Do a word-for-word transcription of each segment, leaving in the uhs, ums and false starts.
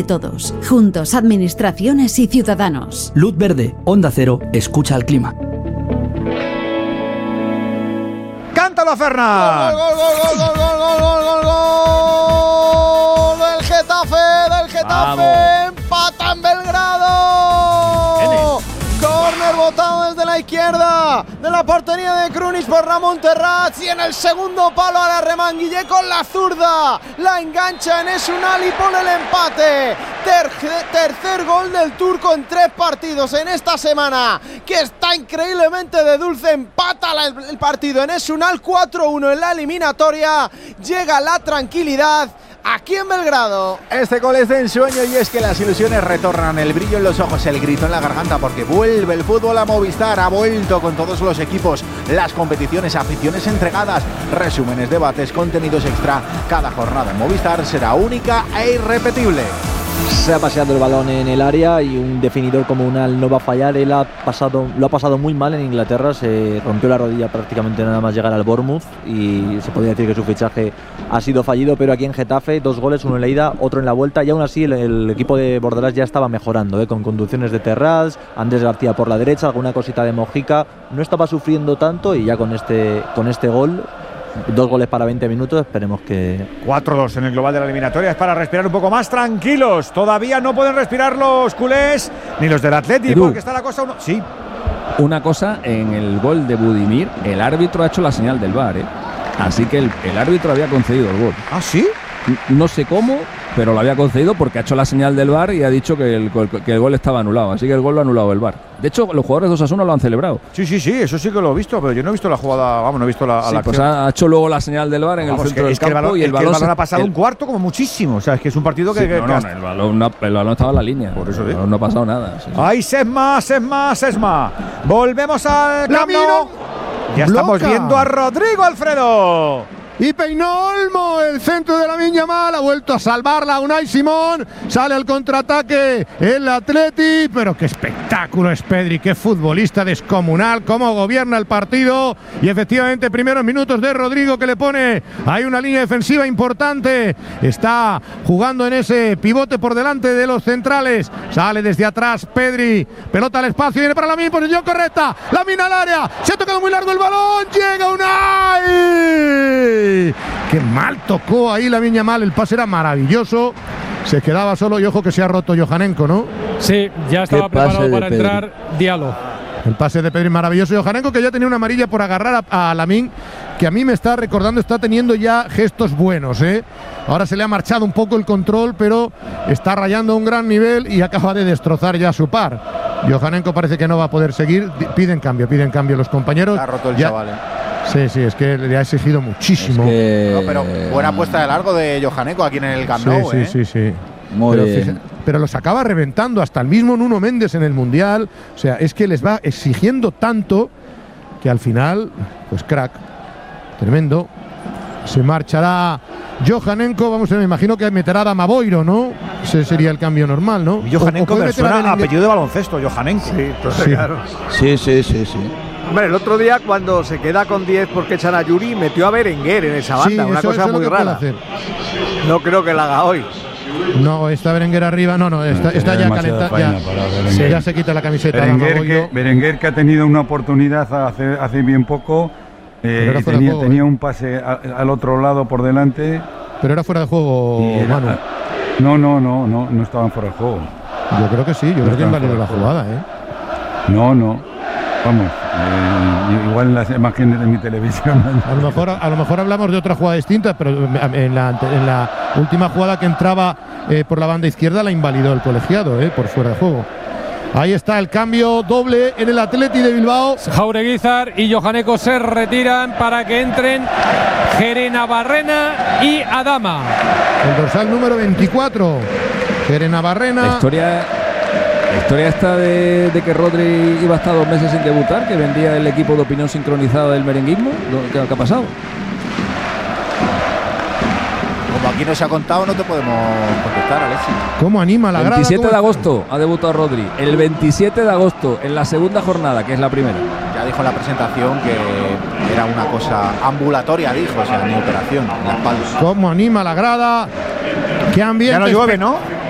todos. Juntos, administraciones y ciudadanos. Luz verde, Onda Cero, escucha al clima. ¡Cántalo, Fernan! ¡Gol, gol, gol, gol, gol, gol, gol, gol, gol! ¡Del Getafe, del Getafe! ¡Empata en Belgrado! Corner botado desde la izquierda de la portería de Krunic por Ramón Terrats, y en el segundo palo a la Remanguillé con la zurda. La engancha en Esunal y pone el empate. Ter- tercer gol del turco en tres partidos en esta semana, que está increíblemente de dulce. Empata la, el partido en Esunal cuatro uno en la eliminatoria. Llega la tranquilidad aquí en Belgrado. Este gol es de ensueño, y es que las ilusiones retornan, el brillo en los ojos, el grito en la garganta, porque vuelve el fútbol a Movistar. Ha vuelto con todos los equipos, las competiciones, aficiones entregadas, resúmenes, debates, contenidos extra. Cada jornada en Movistar será única e irrepetible. Se ha paseado el balón en el área y un definidor comunal no va a fallar. Él ha pasado, lo ha pasado muy mal en Inglaterra, se rompió la rodilla prácticamente nada más llegar al Bournemouth y se podría decir que su fichaje ha sido fallido, pero aquí en Getafe, dos goles, uno en la ida, otro en la vuelta, y aún así el, el equipo de Bordalás ya estaba mejorando, ¿eh? Con conducciones de Terrats, Andrés García por la derecha, alguna cosita de Mojica, no estaba sufriendo tanto, y ya con este, con este gol, dos goles para veinte minutos, esperemos que... cuatro dos en el global de la eliminatoria, es para respirar un poco más tranquilos. Todavía no pueden respirar los culés, ni los del Atleti, Edu, porque está la cosa... Uno... Sí. Una cosa, en el gol de Budimir, el árbitro ha hecho la señal del V A R, ¿eh? Así que el, el árbitro había concedido el gol. ¿Ah, sí? No sé cómo, pero lo había concedido porque ha hecho la señal del V A R y ha dicho que el, que el gol estaba anulado. Así que el gol lo ha anulado el V A R. De hecho, los jugadores de Osasuna lo han celebrado. Sí, sí, sí, eso sí que lo he visto, pero yo no he visto la jugada, vamos, no he visto la, sí, la pues acción. Ha hecho luego la señal del V A R en vamos, el centro que, del es que campo el balón, y el balón, el balón se, ha pasado el, un cuarto como muchísimo, o sea, es que es un partido que... Sí, que, no, que no, no, el, balón, no, el balón estaba en la línea. Por eso digo. No, no ha pasado nada. Sí, sí. ¡Ay, Sesma, Sesma, Sesma! Volvemos al Camp Nou. Ya estamos Bloca. viendo a Rodrigo, Alfredo. Y peinó Olmo, el centro de Lamine Yamal, ha vuelto a salvarla Unai Simón, sale al contraataque el Atleti, pero qué espectáculo es Pedri, qué futbolista descomunal, cómo gobierna el partido, y efectivamente primeros minutos de Rodrigo que le pone, hay una línea defensiva importante, está jugando en ese pivote por delante de los centrales, sale desde atrás Pedri, pelota al espacio, viene para Lamine, posición correcta, Lamine al área, se ha tocado muy largo el balón, llega Unai. Qué mal tocó ahí Lamine Yamal, el pase era maravilloso, se quedaba solo y ojo que se ha roto Johannenko, ¿no? Sí, ya estaba preparado para entrar Diallo. El pase de Pedri maravilloso, Johannenko que ya tenía una amarilla por agarrar a, a Lamine, que a mí me está recordando, está teniendo ya gestos buenos, ¿eh? Ahora se le ha marchado un poco el control, pero está rayando a un gran nivel y acaba de destrozar ya su par. Johannenko parece que no va a poder seguir, piden cambio, piden cambio los compañeros. Está roto el ya, chaval, ¿eh? Sí, sí, es que le ha exigido muchísimo. Es que... No, pero buena puesta de largo de Johannenko aquí en el Camp Nou, sí, ¿eh? Sí, sí, sí. Muy pero, bien. fíjate, pero los acaba reventando, hasta el mismo Nuno Méndez en el Mundial. O sea, es que les va exigiendo tanto que al final, pues crack, tremendo. Se marchará Johannenko, vamos a ver, me imagino que meterá a Damaboiro, ¿no? Ese sería el cambio normal, ¿no? Johannenko me suena a apellido de baloncesto, Johannenko. Sí, entonces, Sí. claro. Sí, sí, sí, sí. Hombre, el otro día cuando se queda con diez porque echan a Yuri, metió a Berenguer en esa banda, Sí, una eso- cosa eso es lo muy que puede rara. hacer. No creo que la haga hoy. No, está Berenguer arriba, no, no, está, está ya calentado. Ya, sí, ya se quita la camiseta. Berenguer Damaboiro. que, Berenguer que ha tenido una oportunidad hace, hace bien poco, eh, Pero era y fuera de tenía, juego, tenía ¿eh? un pase a- al otro lado por delante. Pero era fuera de juego, y era- Manu. no, no, no, no, no estaban fuera de juego. Yo creo que sí, yo No creo que estaban invalido la fuera de juego. jugada, ¿eh? No, no. Vamos, eh, igual en las imágenes de mi televisión. A lo mejor, a lo mejor hablamos de otra jugada distinta, pero en la, en la última jugada que entraba eh, por la banda izquierda la invalidó el colegiado, eh, por fuera de juego. Ahí está el cambio doble en el Atleti de Bilbao. Jaureguizar y Johannenko se retiran para que entren Gerenabarrena y Adama. El dorsal número veinticuatro. Gerenabarrena. La historia, la historia esta de, de que Rodri iba a estar dos meses sin debutar, que vendía el equipo de opinión sincronizada del merenguismo. ¿Qué, qué ha pasado? Como aquí no se ha contado, no te podemos contestar, Alexis. ¿Cómo anima la grada? veintisiete ¿Cómo de está? agosto ha debutado Rodri. El veintisiete de agosto, en la segunda jornada, que es la primera. Ya dijo en la presentación que era una cosa ambulatoria, dijo, o sea, ni operación en la espalda. ¿Cómo anima la grada? ¿Qué ambiente? Ya no llueve, ¿no?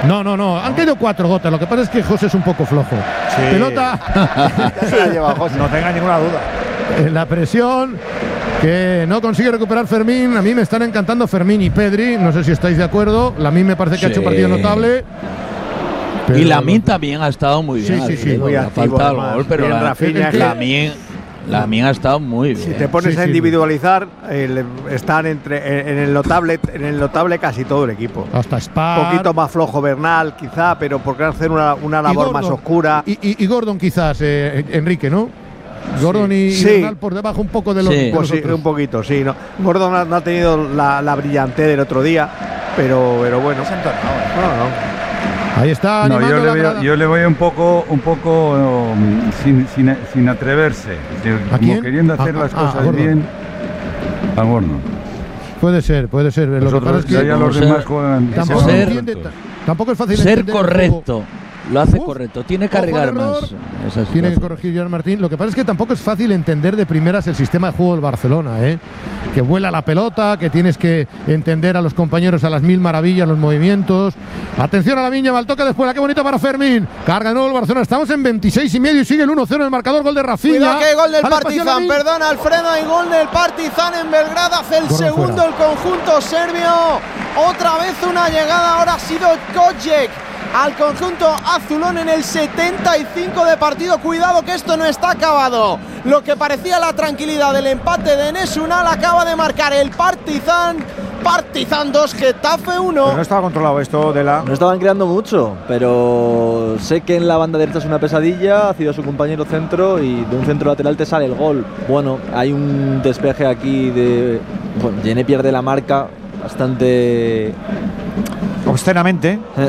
No, no, no. Han caído cuatro gotas. Lo que pasa es que José es un poco flojo. Sí. Pelota. Ya se la lleva José. No tenga ninguna duda. La presión que no consigue recuperar Fermín. A mí me están encantando Fermín y Pedri. No sé si estáis de acuerdo. Lamine me parece que sí. ha hecho un partido notable. Pero y Lamine también ha estado muy bien. Sí, sí, sí. Muy ha faltado el gol, pero la, Lamine, Lamine ha estado muy bien. Si te pones sí, a sí, individualizar, eh, están entre, en, en el notable, en el notable casi todo el equipo. Hasta Spar. Un poquito más flojo Bernal, quizá, pero porque hacer una, una labor más oscura. Y, y, y Gordon quizás, eh, Enrique, ¿no? Gordon y, sí. y Bernal por debajo un poco de los, sí. de pues los sí, un poquito, sí. No. Gordon no, no ha tenido la, la brillantez del otro día, pero, pero bueno. Se ha entornado, ¿eh? No, no. Ahí está. No, yo, le veo, yo le voy un poco, un poco um, sin, sin, sin atreverse, ¿A como quién? queriendo hacer a, las a, cosas a bien. A Gordon. Puede ser, puede ser. Lo que pasa es que ya los ser, demás juegan. Tampoco, ser, entiende, tampoco es fácil ser entender correcto. Lo hace Uf, correcto. Tiene que arriesgar más. Tiene que corregir Joan Martín. Lo que pasa es que tampoco es fácil entender de primeras el sistema de juego del Barcelona, ¿eh? Que vuela la pelota, que tienes que entender a los compañeros a las mil maravillas, los movimientos. Atención a la viña, mal toque después. Qué bonito para Fermín. Carga de nuevo el Barcelona. Estamos en veintiséis y medio y sigue el uno cero en el marcador. Gol de Rafinha. Cuidado que hay gol del Partizan. Partizan. Perdona, Alfredo. Hay gol del Partizan en Belgrado. Hace el Corre segundo fuera. el conjunto serbio. Otra vez una llegada. Ahora ha sido Kojek al conjunto azulón en el setenta y cinco de partido. Cuidado que esto no está acabado. Lo que parecía la tranquilidad del empate de Enes Unal acaba de marcar el Partizan. Partizan dos, Getafe uno. Pero no estaba controlado esto de la. No estaban creando mucho, pero sé que en la banda derecha es una pesadilla. Ha sido su compañero centro y de un centro lateral te sale el gol. Bueno, hay un despeje aquí de. Bueno, Yene pierde la marca bastante. Obscenamente. Eh,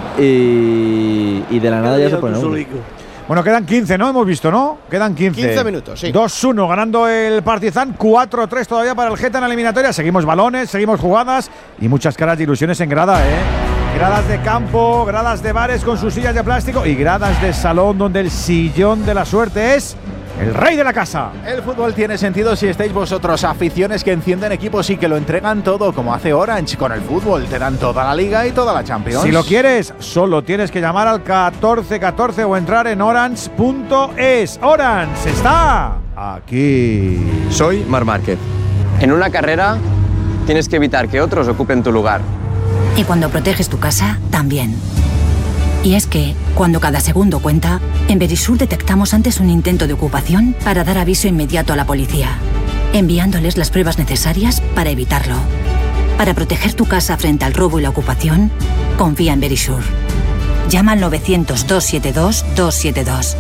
Y, y de la nada ya se pone uno. Bueno, quedan quince, ¿no? Hemos visto, ¿no? Quedan quince. quince minutos, sí. dos uno ganando el Partizan, cuatro tres todavía para el Geta en la eliminatoria. Seguimos balones, seguimos jugadas y muchas caras de ilusiones en grada, ¿eh? Gradas de campo, gradas de bares con sus sillas de plástico y gradas de salón donde el sillón de la suerte es el rey de la casa. El fútbol tiene sentido si estáis vosotros, aficiones que encienden equipos y que lo entregan todo, como hace Orange con el fútbol. Te dan toda la Liga y toda la Champions. Si lo quieres, solo tienes que llamar al catorce catorce o entrar en orange punto es. Orange está aquí. Soy Marc Márquez. En una carrera tienes que evitar que otros ocupen tu lugar. Y cuando proteges tu casa, también. Y es que, cuando cada segundo cuenta, en Verisur detectamos antes un intento de ocupación para dar aviso inmediato a la policía, enviándoles las pruebas necesarias para evitarlo. Para proteger tu casa frente al robo y la ocupación, confía en Verisur. Llama al novecientos, doscientos setenta y dos, doscientos setenta y dos.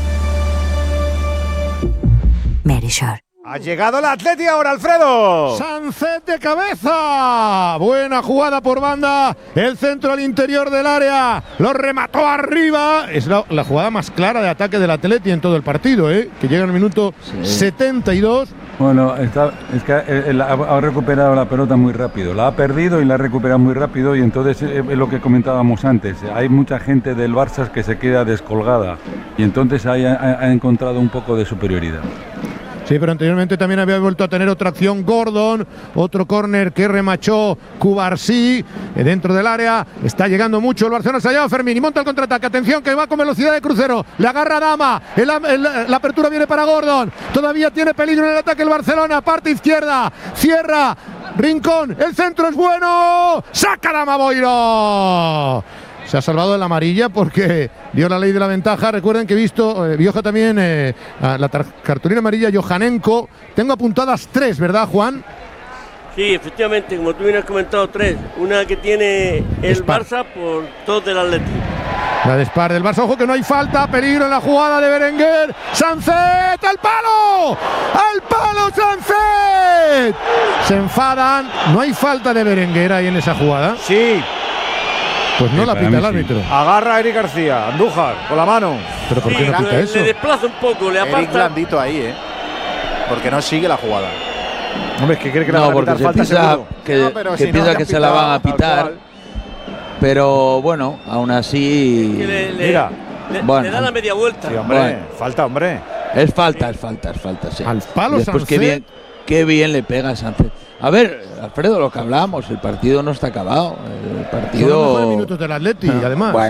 Verisur. Ha llegado el Atleti ahora, Alfredo. Sánchez de cabeza. Buena jugada por banda. El centro al interior del área. Lo remató arriba. Es la, la jugada más clara de ataque del Atleti en todo el partido, ¿eh? Que llega en el minuto sí. setenta y dos. Bueno, está, es que él ha, ha recuperado la pelota muy rápido. La ha perdido y la ha recuperado muy rápido. Y entonces es lo que comentábamos antes. Hay mucha gente del Barça que se queda descolgada. Y entonces ahí ha, ha encontrado un poco de superioridad. Sí, pero anteriormente también había vuelto a tener otra acción Gordon, otro córner que remachó Cubarsí dentro del área. Está llegando mucho el Barcelona, se ha llevado Fermín y monta el contraataque. Atención que va con velocidad de crucero, le agarra Dama, el, el, la apertura viene para Gordon. Todavía tiene peligro en el ataque el Barcelona, parte izquierda, cierra Rincón, el centro es bueno, saca Dama Boiro. Se ha salvado de la amarilla porque dio la ley de la ventaja. Recuerden que he visto, eh, Bioja también, eh, la cartulina amarilla Johanenko. Tengo apuntadas tres, ¿verdad, Juan? Sí, efectivamente, como tú bien has comentado, tres. Una que tiene el Spar. Barça por dos del Atleti. La de Spar del Barça. Ojo que no hay falta, peligro en la jugada de Berenguer. ¡Sánchez! ¡Al palo! ¡Al palo, Sánchez! Se enfadan. No hay falta de Berenguer ahí en esa jugada. Sí. Pues no sí, la pita el árbitro. Sí. Agarra a Eric García, Andújar, con la mano. ¿Pero por sí, qué no pita le, eso? Le desplaza un poco, le aparta. Eric blandito ahí, ¿eh? Porque no sigue la jugada. Hombre, es que cree que no, la van a pitar falta piensa que, no, que, si piensa no, que se la van a pitar. Pero bueno, aún así. Es que le, le, Mira, le, bueno, le da la media vuelta. Sí, hombre, bueno. falta, hombre. Es falta, es falta, es falta, sí. Al palo, Después Sánchez. qué bien, qué bien le pega Sánchez. A ver, Alfredo, lo que hablábamos, el partido no está acabado. El partido. Son los mejores minutos del Atleti, Ah, además. Bueno,